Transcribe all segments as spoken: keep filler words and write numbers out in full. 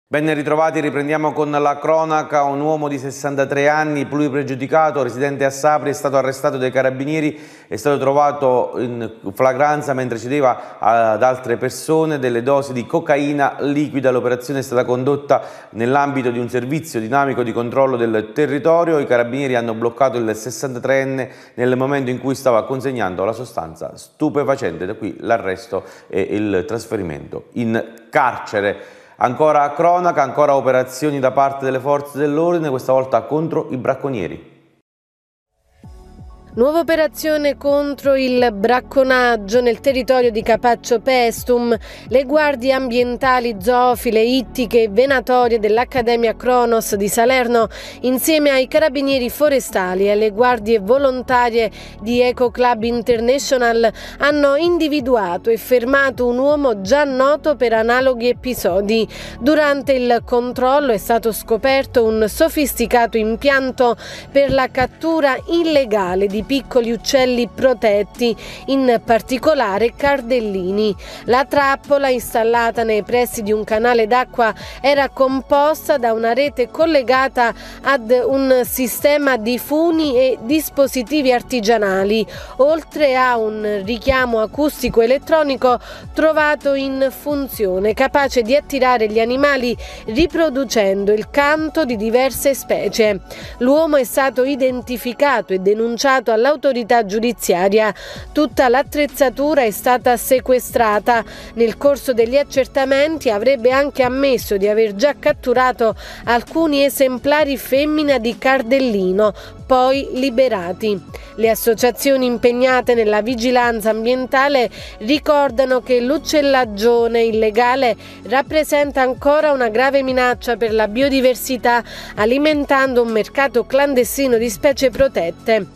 Ben ritrovati, riprendiamo con la cronaca. Un uomo di sessantatré anni, pluripregiudicato, residente a Sapri, è stato arrestato dai carabinieri, è stato trovato in flagranza mentre cedeva ad altre persone delle dosi di cocaina liquida. L'operazione è stata condotta nell'ambito di un servizio dinamico di controllo del territorio. I carabinieri hanno bloccato il sessantatreenne nel momento in cui stava consegnando la sostanza stupefacente, da qui l'arresto e il trasferimento in carcere. Ancora cronaca, ancora operazioni da parte delle forze dell'ordine, questa volta contro i bracconieri. Nuova operazione contro il bracconaggio nel territorio di Capaccio Paestum. Le guardie ambientali, zoofile, ittiche e venatorie dell'Accademia Kronos di Salerno, insieme ai carabinieri forestali e alle guardie volontarie di Eco Club International, hanno individuato e fermato un uomo già noto per analoghi episodi. Durante il controllo è stato scoperto un sofisticato impianto per la cattura illegale di piccoli uccelli protetti, in particolare cardellini. La trappola, installata nei pressi di un canale d'acqua, era composta da una rete collegata ad un sistema di funi e dispositivi artigianali, oltre a un richiamo acustico elettronico trovato in funzione, capace di attirare gli animali riproducendo il canto di diverse specie. L'uomo è stato identificato e denunciato all'autorità giudiziaria. Tutta l'attrezzatura è stata sequestrata. Nel corso degli accertamenti avrebbe anche ammesso di aver già catturato alcuni esemplari femmina di cardellino, poi liberati. Le associazioni impegnate nella vigilanza ambientale ricordano che l'uccellaggione illegale rappresenta ancora una grave minaccia per la biodiversità, alimentando un mercato clandestino di specie protette.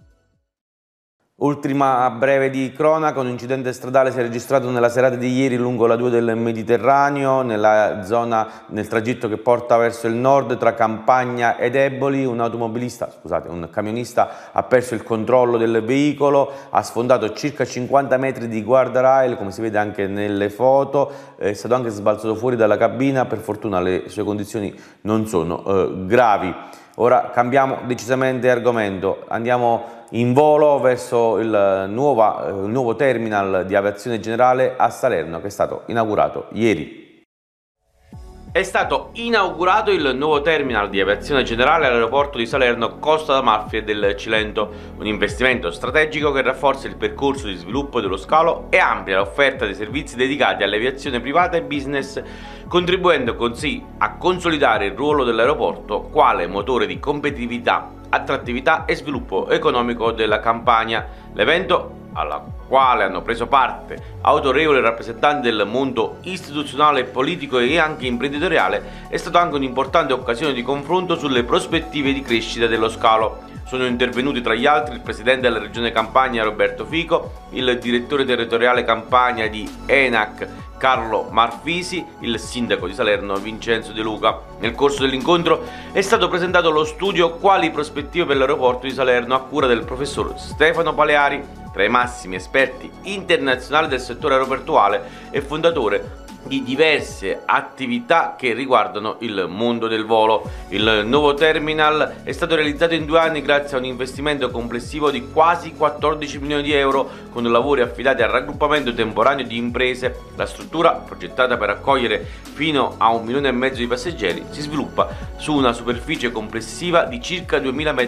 Ultima a breve di cronaca, un incidente stradale si è registrato nella serata di ieri lungo la due del Mediterraneo, nella zona, nel tragitto che porta verso il nord tra Campagna ed Eboli. Un automobilista, scusate, un camionista ha perso il controllo del veicolo, ha sfondato circa cinquanta metri di guardrail, come si vede anche nelle foto, è stato anche sbalzato fuori dalla cabina. Per fortuna le sue condizioni non sono eh, gravi. Ora cambiamo decisamente argomento, andiamo in volo verso il, nuova, il nuovo terminal di aviazione generale a Salerno, che è stato inaugurato ieri. È stato inaugurato il nuovo terminal di aviazione generale all'aeroporto di Salerno Costa d'Amalfi del Cilento, un investimento strategico che rafforza il percorso di sviluppo dello scalo e amplia l'offerta dei servizi dedicati all'aviazione privata e business, contribuendo così a consolidare il ruolo dell'aeroporto quale motore di competitività, attrattività e sviluppo economico della Campania. L'evento, alla quale hanno preso parte autorevoli rappresentanti del mondo istituzionale, politico e anche imprenditoriale, è stato anche un'importante occasione di confronto sulle prospettive di crescita dello scalo. Sono intervenuti tra gli altri il presidente della regione Campania Roberto Fico, il direttore territoriale Campania di ENAC Carlo Marfisi, il sindaco di Salerno Vincenzo De Luca. Nel corso dell'incontro è stato presentato lo studio Quali prospettive per l'aeroporto di Salerno a cura del professor Stefano Paleari, tra i massimi esperti internazionali del settore aeroportuale e fondatore di diverse attività che riguardano il mondo del volo. Il nuovo terminal è stato realizzato in due anni grazie a un investimento complessivo di quasi quattordici milioni di euro, con lavori affidati al raggruppamento temporaneo di imprese. La struttura, progettata per accogliere fino a un milione e mezzo di passeggeri, si sviluppa su una superficie complessiva di circa duemila metri